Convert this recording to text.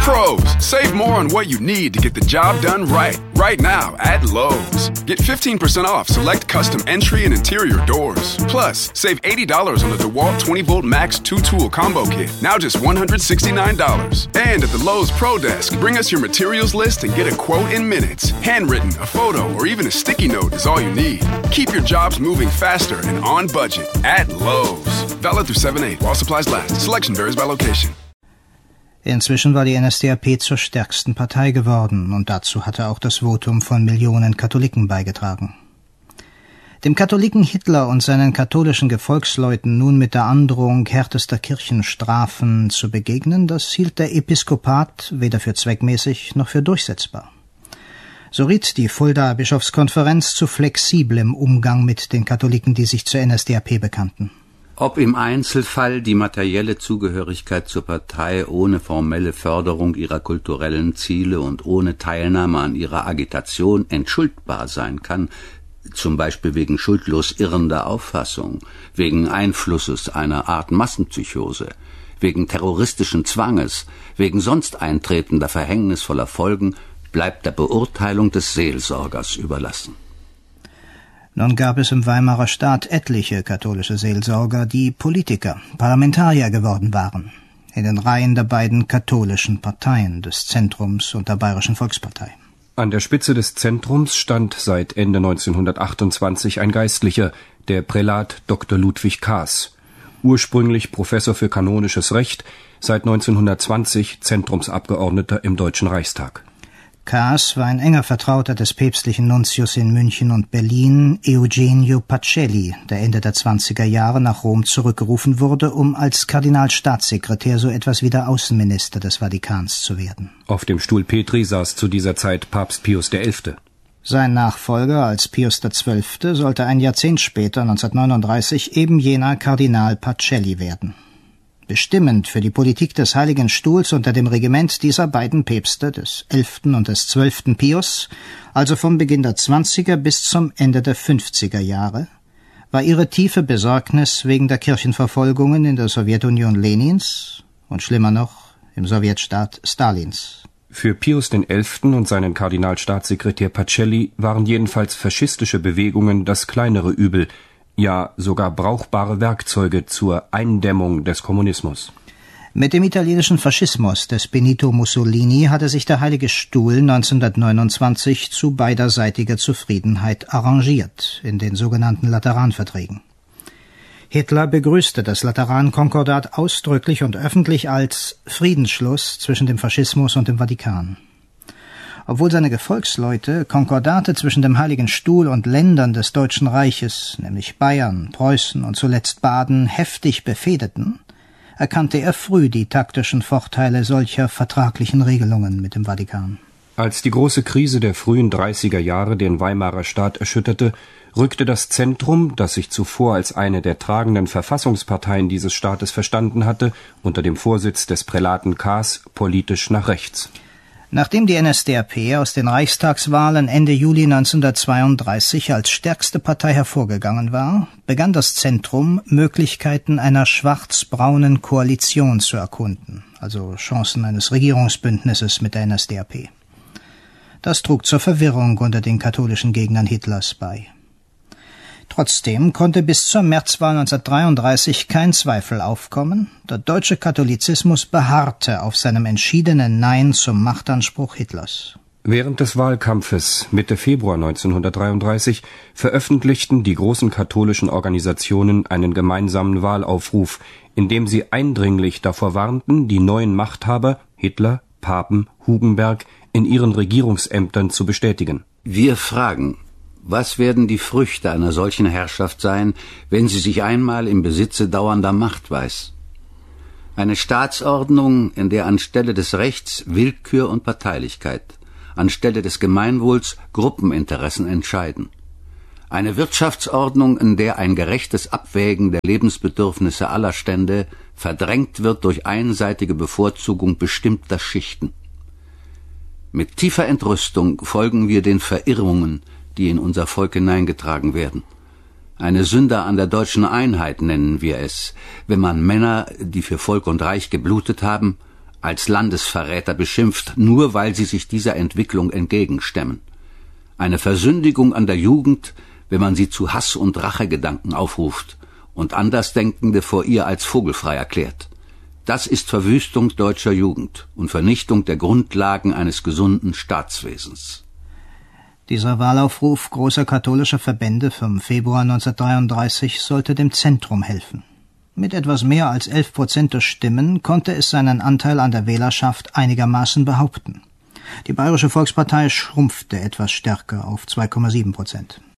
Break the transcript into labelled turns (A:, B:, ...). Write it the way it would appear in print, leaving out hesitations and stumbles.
A: Pros, save more on what you need to get the job done right. Right now at Lowe's. Get 15% off select custom entry and interior doors. Plus, save $80 on the DeWalt 20-volt Max 2-tool combo kit. Now just $169. And at the Lowe's Pro Desk, bring us your materials list and get a quote in minutes. Handwritten, a photo, or even a sticky note is all you need. Keep your jobs moving faster and on budget at Lowe's. Valid through 7/8 while supplies last. Selection varies by location.
B: Inzwischen war die NSDAP zur stärksten Partei geworden und dazu hatte auch das Votum von Millionen Katholiken beigetragen. Dem Katholiken Hitler und seinen katholischen Gefolgsleuten nun mit der Androhung härtester Kirchenstrafen zu begegnen, das hielt der Episkopat weder für zweckmäßig noch für durchsetzbar. So riet die Fuldaer Bischofskonferenz zu flexiblem Umgang mit den Katholiken, die sich zur NSDAP bekannten.
C: Ob im Einzelfall die materielle Zugehörigkeit zur Partei ohne formelle Förderung ihrer kulturellen Ziele und ohne Teilnahme an ihrer Agitation entschuldbar sein kann, zum Beispiel wegen schuldlos irrender Auffassung, wegen Einflusses einer Art Massenpsychose, wegen terroristischen Zwanges, wegen sonst eintretender verhängnisvoller Folgen, bleibt der Beurteilung des Seelsorgers überlassen.
B: Nun gab es im Weimarer Staat etliche katholische Seelsorger, die Politiker, Parlamentarier geworden waren, in den Reihen der beiden katholischen Parteien, des Zentrums und der Bayerischen Volkspartei.
D: An der Spitze des Zentrums stand seit Ende 1928 ein Geistlicher, der Prälat Dr. Ludwig Kaas, ursprünglich Professor für kanonisches Recht, seit 1920 Zentrumsabgeordneter im Deutschen Reichstag.
B: Kaas war ein enger Vertrauter des päpstlichen Nuntius in München und Berlin, Eugenio Pacelli, der Ende der 20er Jahre nach Rom zurückgerufen wurde, um als Kardinalstaatssekretär so etwas wie der Außenminister des Vatikans zu werden.
D: Auf dem Stuhl Petri saß zu dieser Zeit Papst Pius XI.
B: Sein Nachfolger als Pius XII. Sollte ein Jahrzehnt später, 1939, eben jener Kardinal Pacelli werden. Bestimmend für die Politik des Heiligen Stuhls unter dem Regiment dieser beiden Päpste, des 11. und des 12. Pius, also vom Beginn der 20er bis zum Ende der 50er Jahre, war ihre tiefe Besorgnis wegen der Kirchenverfolgungen in der Sowjetunion Lenins und schlimmer noch im Sowjetstaat Stalins.
D: Für Pius XI. Und seinen Kardinalstaatssekretär Pacelli waren jedenfalls faschistische Bewegungen das kleinere Übel, ja sogar brauchbare Werkzeuge zur Eindämmung des Kommunismus.
B: Mit dem italienischen Faschismus des Benito Mussolini hatte sich der Heilige Stuhl 1929 zu beiderseitiger Zufriedenheit arrangiert, in den sogenannten Lateranverträgen. Hitler begrüßte das Laterankonkordat ausdrücklich und öffentlich als Friedensschluss zwischen dem Faschismus und dem Vatikan. Obwohl seine Gefolgsleute Konkordate zwischen dem Heiligen Stuhl und Ländern des Deutschen Reiches, nämlich Bayern, Preußen und zuletzt Baden, heftig befehdeten, erkannte er früh die taktischen Vorteile solcher vertraglichen Regelungen mit dem Vatikan.
D: Als die große Krise der frühen 30er Jahre den Weimarer Staat erschütterte, rückte das Zentrum, das sich zuvor als eine der tragenden Verfassungsparteien dieses Staates verstanden hatte, unter dem Vorsitz des Prälaten Kaas politisch nach rechts.
B: Nachdem die NSDAP aus den Reichstagswahlen Ende Juli 1932 als stärkste Partei hervorgegangen war, begann das Zentrum, Möglichkeiten einer schwarz-braunen Koalition zu erkunden, also Chancen eines Regierungsbündnisses mit der NSDAP. Das trug zur Verwirrung unter den katholischen Gegnern Hitlers bei. Trotzdem konnte bis zur Märzwahl 1933 kein Zweifel aufkommen, der deutsche Katholizismus beharrte auf seinem entschiedenen Nein zum Machtanspruch Hitlers.
D: Während des Wahlkampfes Mitte Februar 1933 veröffentlichten die großen katholischen Organisationen einen gemeinsamen Wahlaufruf, in dem sie eindringlich davor warnten, die neuen Machthaber Hitler, Papen, Hugenberg in ihren Regierungsämtern zu bestätigen.
C: Wir fragen: Was werden die Früchte einer solchen Herrschaft sein, wenn sie sich einmal im Besitze dauernder Macht weiß? Eine Staatsordnung, in der anstelle des Rechts Willkür und Parteilichkeit, anstelle des Gemeinwohls Gruppeninteressen entscheiden. Eine Wirtschaftsordnung, in der ein gerechtes Abwägen der Lebensbedürfnisse aller Stände verdrängt wird durch einseitige Bevorzugung bestimmter Schichten. Mit tiefer Entrüstung folgen wir den Verirrungen, die in unser Volk hineingetragen werden. Eine Sünde an der deutschen Einheit nennen wir es, wenn man Männer, die für Volk und Reich geblutet haben, als Landesverräter beschimpft, nur weil sie sich dieser Entwicklung entgegenstemmen. Eine Versündigung an der Jugend, wenn man sie zu Hass und Rachegedanken aufruft und Andersdenkende vor ihr als vogelfrei erklärt. Das ist Verwüstung deutscher Jugend und Vernichtung der Grundlagen eines gesunden Staatswesens.
B: Dieser Wahlaufruf großer katholischer Verbände vom Februar 1933 sollte dem Zentrum helfen. Mit etwas mehr als 11% der Stimmen konnte es seinen Anteil an der Wählerschaft einigermaßen behaupten. Die Bayerische Volkspartei schrumpfte etwas stärker auf 2,7%.